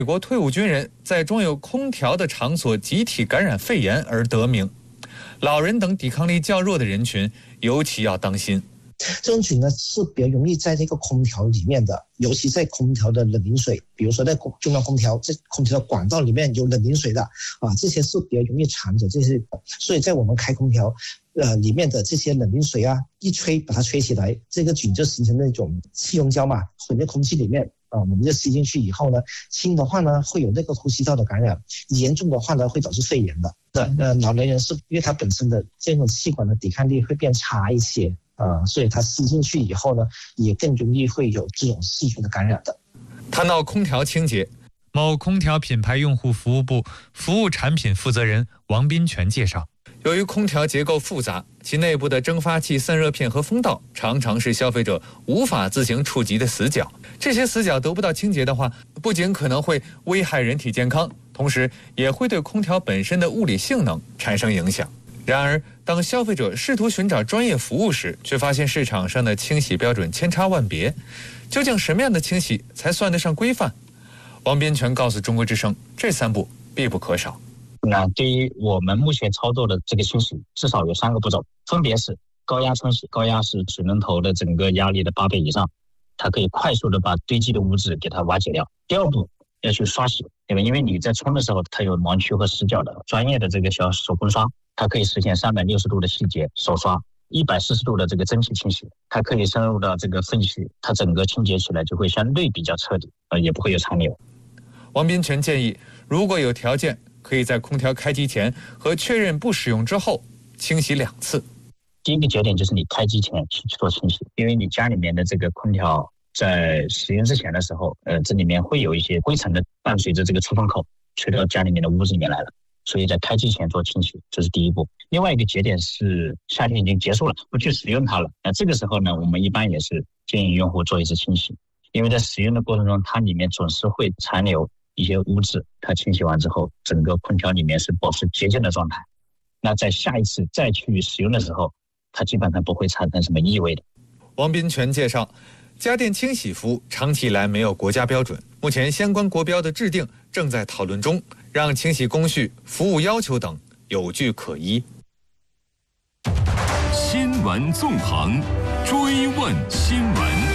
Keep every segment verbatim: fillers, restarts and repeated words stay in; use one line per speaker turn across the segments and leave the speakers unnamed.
美国退伍军人在装有空调的场所集体感染肺炎而得名，老人等抵抗力较弱的人群尤其要当心。
这种菌呢是比较容易在这个空调里面的，尤其在空调的冷凝水，比如说在中央空调，这空调的管道里面有冷凝水的啊，这些是比较容易藏着这些，所以在我们开空调，呃，里面的这些冷凝水啊，一吹把它吹起来，这个菌就形成那种气溶胶嘛，混在空气里面。啊，我们就吸进去以后呢，轻的话呢会有那个呼吸道的感染，严重的话呢会导致肺炎的。呃，老年人是因为他本身的这种气管的抵抗力会变差一些，啊、呃，所以他吸进去以后呢，也更容易会有这种细菌的感染的。
谈到空调清洁，某空调品牌用户服务部服务产品负责人王斌全介绍，由于空调结构复杂，其内部的蒸发器、散热片和风道常常是消费者无法自行触及的死角。这些死角得不到清洁的话，不仅可能会危害人体健康，同时也会对空调本身的物理性能产生影响。然而，当消费者试图寻找专业服务时，却发现市场上的清洗标准千差万别。究竟什么样的清洗才算得上规范？王斌全告诉中国之声，这三步必不可少。
那对于我们目前操作的这个清洗，至少有三个步骤，分别是高压冲洗，高压是水龙头的整个压力的八倍以上，它可以快速的把堆积的污渍给它瓦解掉。第二步要去刷洗，对吧？因为你在冲的时候，它有盲区和死角的，专业的这个小手工刷，它可以实现三百六十度的细节手刷，一百四十度的这个蒸汽清洗，它可以深入到这个粪区，它整个清洁起来就会相对比较彻底，呃，也不会有残留。
王斌全建议，如果有条件，可以在空调开机前和确认不使用之后清洗两次。
第一个节点就是你开机前去做清洗，因为你家里面的这个空调在使用之前的时候，呃，这里面会有一些灰尘的伴随着这个出风口吹到家里面的屋子里面来了，所以在开机前做清洗，这是第一步。另外一个节点是夏天已经结束了，不去使用它了，那这个时候呢，我们一般也是建议用户做一次清洗，因为在使用的过程中，它里面总是会残留一些污渍，它清洗完之后，整个空调里面是保持洁净的状态。那在下一次再去使用的时候，它基本上不会产生什么异味的。
王斌全介绍，家电清洗服务长期以来没有国家标准，目前相关国标的制定正在讨论中，让清洗工序、服务要求等有据可依。
新闻纵横，追问新闻。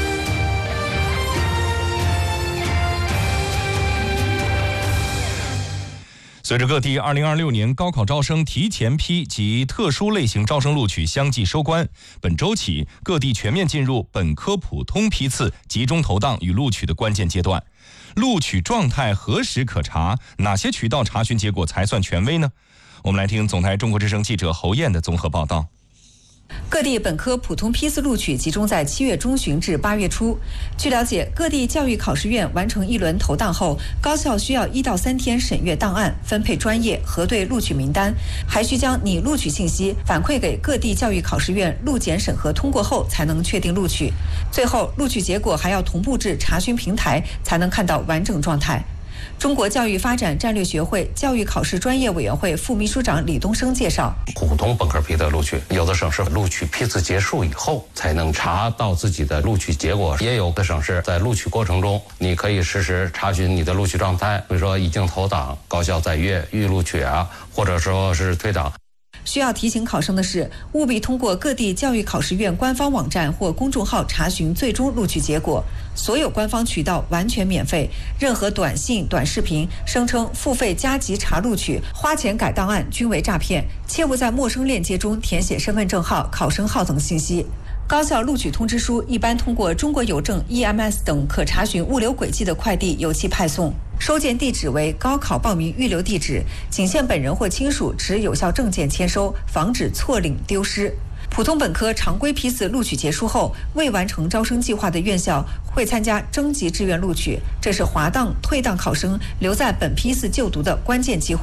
随着各地二零二六年高考招生提前批及特殊类型招生录取相继收官，本周起各地全面进入本科普通批次集中投档与录取的关键阶段。录取状态何时可查？哪些渠道查询结果才算权威呢？我们来听总台中国之声记者侯燕的综合报道。
各地本科普通批次录取集中在七月中旬至八月初。据了解，各地教育考试院完成一轮投档后，高校需要一到三天审阅档案、分配专业、核对录取名单，还需将拟录取信息反馈给各地教育考试院录检审核通过后，才能确定录取。最后，录取结果还要同步至查询平台，才能看到完整状态。中国教育发展战略学会教育考试专业委员会副秘书长李东升介绍，
普通本科批的录取，有的省市录取批次结束以后才能查到自己的录取结果，也有的省市在录取过程中，你可以实时查询你的录取状态，比如说已经投档、高校在阅、预录取啊，或者说是退档。
需要提醒考生的是，务必通过各地教育考试院官方网站或公众号查询最终录取结果。所有官方渠道完全免费，任何短信、短视频声称付费加急查录取、花钱改档案均为诈骗，切勿在陌生链接中填写身份证号、考生号等信息。高校录取通知书一般通过中国邮政、E M S 等可查询物流轨迹的快递邮寄派送，收件地址为高考报名预留地址，仅限本人或亲属持有效证件签收，防止错领丢失。普通本科常规批次录取结束后，未完成招生计划的院校会参加征集志愿录取，这是滑档、退档考生留在本批次就读的关键机会。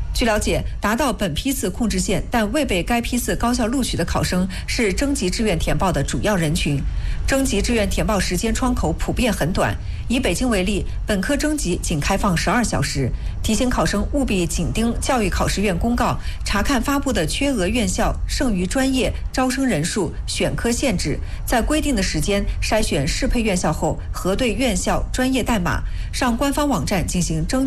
据了解，达到本批次控制线但未被该批次高校录取的考生是征集志愿填报的主要人群。征集志愿填报时间窗口普遍很短，以北京为例，本科征集仅开放十二小时。提醒考生务必紧盯教育考试院公告，查看发布的缺额院校、剩余专业、招生人数、选科限制，在规定的时间筛选适配院校后，核对院校专业代码，上官方网站进行征